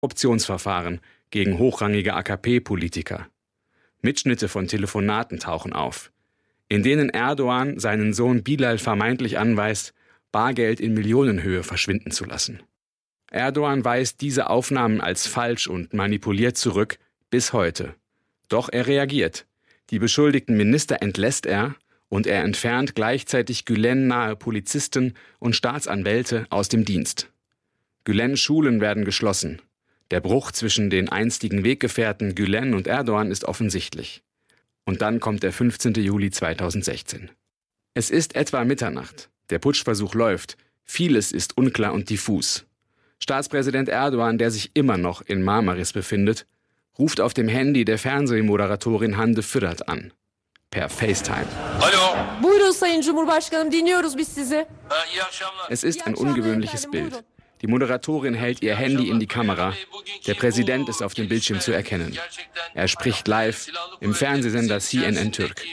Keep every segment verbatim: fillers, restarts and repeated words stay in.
Korruptionsverfahren gegen hochrangige A K P-Politiker. Mitschnitte von Telefonaten tauchen auf, in denen Erdoğan seinen Sohn Bilal vermeintlich anweist, Bargeld in Millionenhöhe verschwinden zu lassen. Erdoğan weist diese Aufnahmen als falsch und manipuliert zurück, bis heute. Doch er reagiert. Die beschuldigten Minister entlässt er und er entfernt gleichzeitig Gülen-nahe Polizisten und Staatsanwälte aus dem Dienst. Gülen-Schulen werden geschlossen. Der Bruch zwischen den einstigen Weggefährten Gülen und Erdoğan ist offensichtlich. Und dann kommt der fünfzehnten Juli zweitausendsechzehn. Es ist etwa Mitternacht. Der Putschversuch läuft. Vieles ist unklar und diffus. Staatspräsident Erdoğan, der sich immer noch in Marmaris befindet, ruft auf dem Handy der Fernsehmoderatorin Hande Fırat an. Per FaceTime. Hallo. Buyurun Sayın Cumhurbaşkanım, dinliyoruz biz sizi. Es ist ein ungewöhnliches Bild. Die Moderatorin hält ihr Handy in die Kamera. Der Präsident ist auf dem Bildschirm zu erkennen. Er spricht live im Fernsehsender C N N Türk.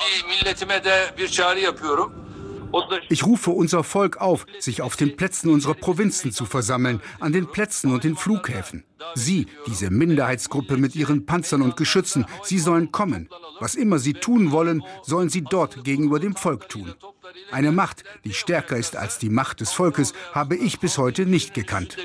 Ich rufe unser Volk auf, sich auf den Plätzen unserer Provinzen zu versammeln, an den Plätzen und den Flughäfen. Sie, diese Minderheitsgruppe mit ihren Panzern und Geschützen, sie sollen kommen. Was immer sie tun wollen, sollen sie dort gegenüber dem Volk tun. Eine Macht, die stärker ist als die Macht des Volkes, habe ich bis heute nicht gekannt.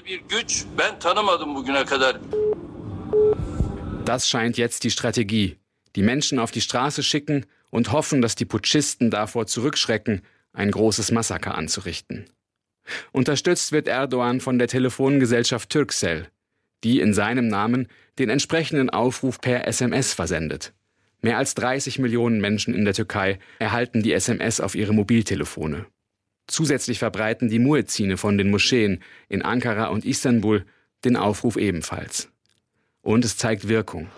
Das scheint jetzt die Strategie. Die Menschen auf die Straße schicken und hoffen, dass die Putschisten davor zurückschrecken, ein großes Massaker anzurichten. Unterstützt wird Erdoğan von der Telefongesellschaft Turkcell, die in seinem Namen den entsprechenden Aufruf per S M S versendet. Mehr als dreißig Millionen Menschen in der Türkei erhalten die S M S auf ihre Mobiltelefone. Zusätzlich verbreiten die Muezzine von den Moscheen in Ankara und Istanbul den Aufruf ebenfalls. Und es zeigt Wirkung.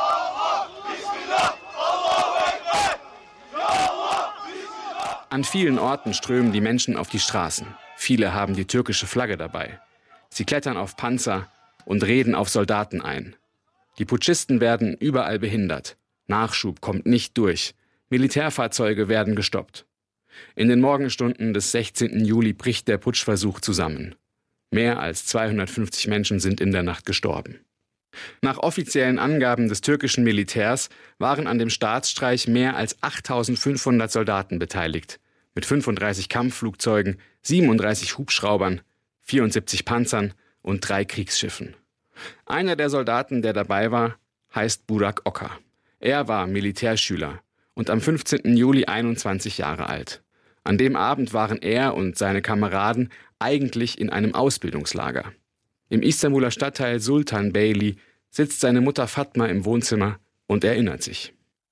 An vielen Orten strömen die Menschen auf die Straßen. Viele haben die türkische Flagge dabei. Sie klettern auf Panzer und reden auf Soldaten ein. Die Putschisten werden überall behindert. Nachschub kommt nicht durch. Militärfahrzeuge werden gestoppt. In den Morgenstunden des sechzehnten Juli bricht der Putschversuch zusammen. Mehr als zweihundertfünfzig Menschen sind in der Nacht gestorben. Nach offiziellen Angaben des türkischen Militärs waren an dem Staatsstreich mehr als achttausendfünfhundert Soldaten beteiligt, mit fünfunddreißig Kampfflugzeugen, siebenunddreißig Hubschraubern, vierundsiebzig Panzern und drei Kriegsschiffen. Einer der Soldaten, der dabei war, heißt Burak Oka. Er war Militärschüler und am fünfzehnten Juli einundzwanzig Jahre alt. An dem Abend waren er und seine Kameraden eigentlich in einem Ausbildungslager. Im Istanbuler Stadtteil Sultanbeyli sitzt seine Mutter Fatma im Wohnzimmer und erinnert sich.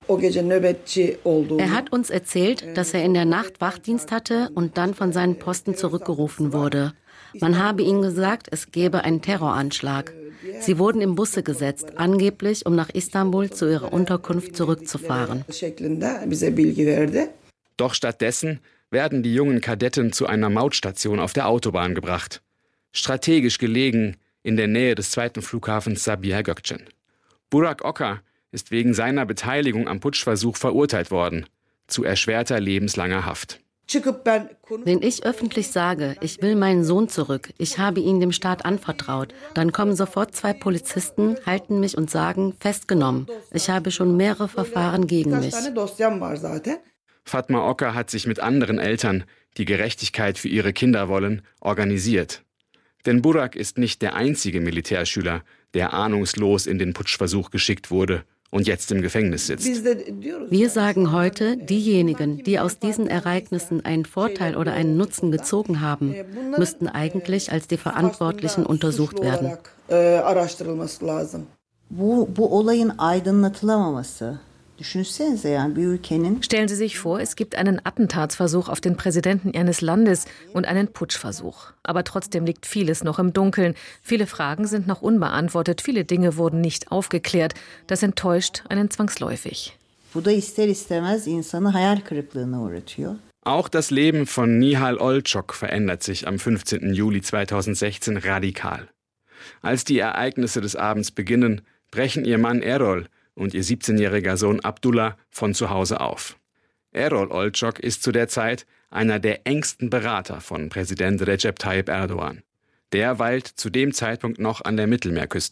Er hat uns erzählt, dass er in der Nacht Wachdienst hatte und dann von seinen Posten zurückgerufen wurde. Man habe ihm gesagt, es gebe einen Terroranschlag. Sie wurden in Busse gesetzt, angeblich, um nach Istanbul zu ihrer Unterkunft zurückzufahren. Doch stattdessen werden die jungen Kadetten zu einer Mautstation auf der Autobahn gebracht. Strategisch gelegen in der Nähe des zweiten Flughafens Sabiha Gökçen. Burak Oka ist wegen seiner Beteiligung am Putschversuch verurteilt worden, zu erschwerter lebenslanger Haft. Wenn ich öffentlich sage, ich will meinen Sohn zurück, ich habe ihn dem Staat anvertraut, dann kommen sofort zwei Polizisten, halten mich und sagen, festgenommen. Ich habe schon mehrere Verfahren gegen mich. Fatma Oka hat sich mit anderen Eltern, die Gerechtigkeit für ihre Kinder wollen, organisiert. Denn Burak ist nicht der einzige Militärschüler, der ahnungslos in den Putschversuch geschickt wurde und jetzt im Gefängnis sitzt. Wir sagen heute, diejenigen, die aus diesen Ereignissen einen Vorteil oder einen Nutzen gezogen haben, müssten eigentlich als die Verantwortlichen untersucht werden. Bu, bu olayın aydınlatılamaması. Stellen Sie sich vor, es gibt einen Attentatsversuch auf den Präsidenten eines Landes und einen Putschversuch. Aber trotzdem liegt vieles noch im Dunkeln. Viele Fragen sind noch unbeantwortet, viele Dinge wurden nicht aufgeklärt. Das enttäuscht einen zwangsläufig. Auch das Leben von Nihal Olcok verändert sich am fünfzehnten Juli zweitausendsechzehn radikal. Als die Ereignisse des Abends beginnen, brechen ihr Mann Erol und ihr siebzehnjähriger Sohn Abdullah von zu Hause auf. Erol Olcok ist zu der Zeit einer der engsten Berater von Präsident Recep Tayyip Erdoğan. Der weilt zu dem Zeitpunkt noch an der Mittelmeerküste.